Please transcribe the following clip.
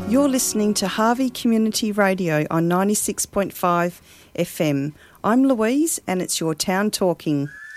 You're listening to Harvey Community Radio on 96.5 FM. I'm Louise and it's your Town Talking.